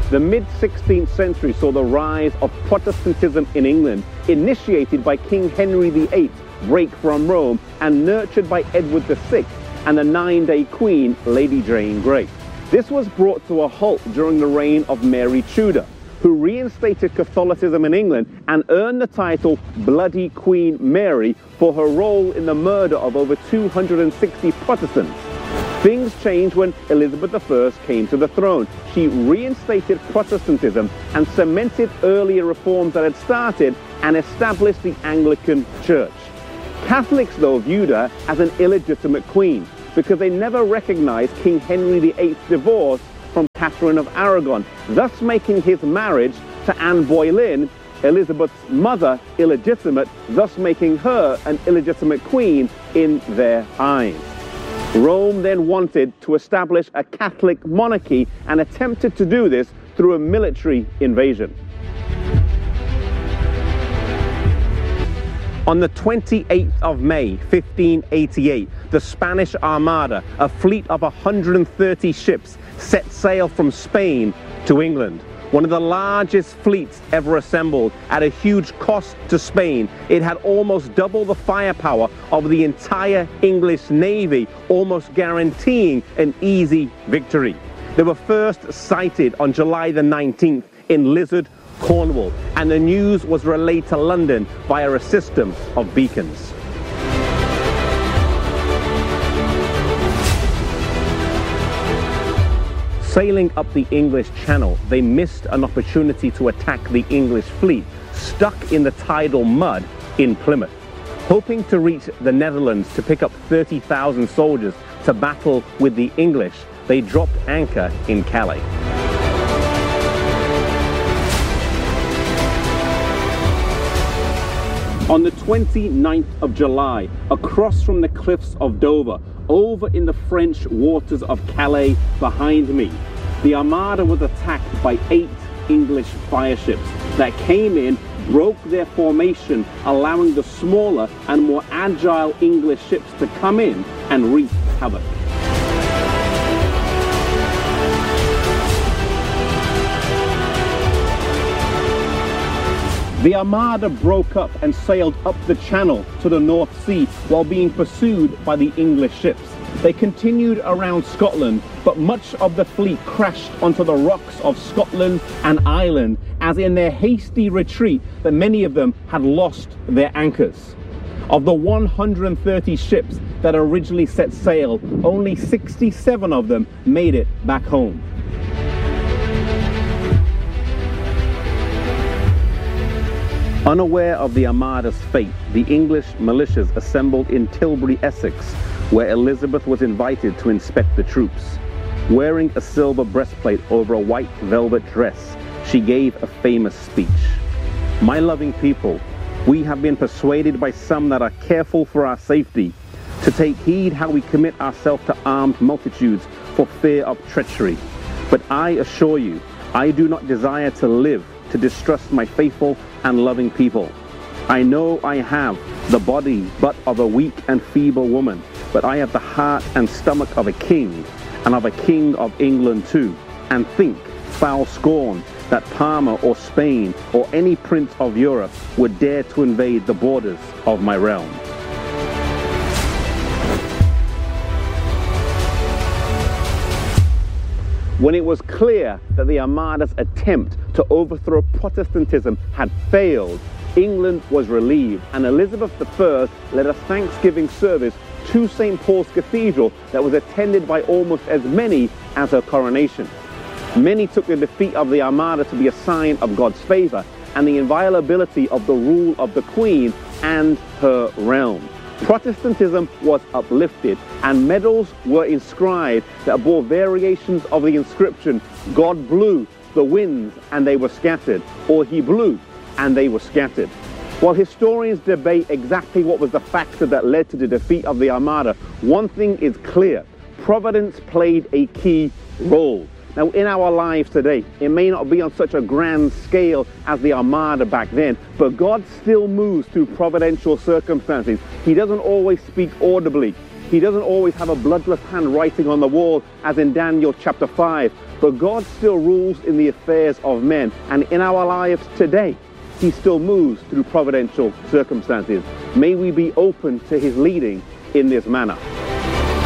The mid-16th century saw the rise of Protestantism in England, initiated by King Henry VIII, break from Rome, and nurtured by Edward VI and the nine-day Queen, Lady Jane Grey. This was brought to a halt during the reign of Mary Tudor, who reinstated Catholicism in England and earned the title Bloody Queen Mary for her role in the murder of over 260 Protestants. Things changed when Elizabeth I came to the throne. She reinstated Protestantism and cemented earlier reforms that had started and established the Anglican Church. Catholics, though, viewed her as an illegitimate queen because they never recognized King Henry VIII's divorce from Catherine of Aragon, thus making his marriage to Anne Boleyn, Elizabeth's mother, illegitimate, thus making her an illegitimate queen in their eyes. Rome then wanted to establish a Catholic monarchy and attempted to do this through a military invasion. On the 28th of May, 1588, the Spanish Armada, a fleet of 130 ships, set sail from Spain to England. One of the largest fleets ever assembled at a huge cost to Spain. It had almost double the firepower of the entire English Navy, almost guaranteeing an easy victory. They were first sighted on July the 19th in Lizard, Cornwall, and the news was relayed to London via a system of beacons. Sailing up the English Channel, they missed an opportunity to attack the English fleet, stuck in the tidal mud in Plymouth. Hoping to reach the Netherlands to pick up 30,000 soldiers to battle with the English, they dropped anchor in Calais. On the 29th of July, across from the cliffs of Dover, over in the French waters of Calais behind me, the Armada was attacked by 8 English fireships that came in, broke their formation, allowing the smaller and more agile English ships to come in and wreak havoc. The Armada broke up and sailed up the Channel to the North Sea while being pursued by the English ships. They continued around Scotland, but much of the fleet crashed onto the rocks of Scotland and Ireland, as in their hasty retreat that many of them had lost their anchors. Of the 130 ships that originally set sail, only 67 of them made it back home. Unaware of the Armada's fate, the English militias assembled in Tilbury, Essex, where Elizabeth was invited to inspect the troops. Wearing a silver breastplate over a white velvet dress, she gave a famous speech. "My loving people, we have been persuaded by some that are careful for our safety to take heed how we commit ourselves to armed multitudes for fear of treachery. But I assure you, I do not desire to live to distrust my faithful and loving people. I know I have the body but of a weak and feeble woman, but I have the heart and stomach of a king, and of a king of England too, and think, foul scorn, that Parma or Spain or any prince of Europe would dare to invade the borders of my realm." When it was clear that the Armada's attempt to overthrow Protestantism had failed, England was relieved, and Elizabeth I led a Thanksgiving service to St. Paul's Cathedral that was attended by almost as many as her coronation. Many took the defeat of the Armada to be a sign of God's favor and the inviolability of the rule of the Queen and her realm. Protestantism was uplifted, and medals were inscribed that bore variations of the inscription, "God blew the winds and they were scattered," or "He blew and they were scattered." While historians debate exactly what was the factor that led to the defeat of the Armada, one thing is clear: Providence played a key role. Now, in our lives today, it may not be on such a grand scale as the Armada back then, but God still moves through providential circumstances. He doesn't always speak audibly. He doesn't always have a bloodless hand writing on the wall, as in Daniel chapter 5. But God still rules in the affairs of men, and in our lives today, he still moves through providential circumstances. May we be open to his leading in this manner.